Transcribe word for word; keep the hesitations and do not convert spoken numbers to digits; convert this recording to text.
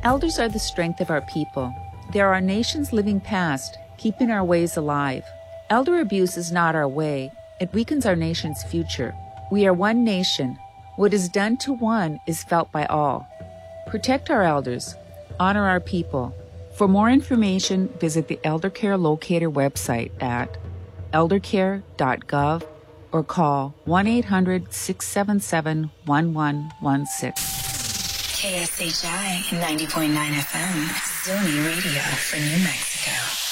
Elders are the strength of our people. They are our nation's living past, keeping our ways alive. Elder abuse is not our way. It weakens our nation's future. We are one nation. What is done to one is felt by all. Protect our elders. Honor our people. For more information, visit the Elder Care Locator website at eldercare dot gov or call one eight hundred, six seven seven, one one one six. K S H I ninety point nine F M, Zuni Radio for New Mexico.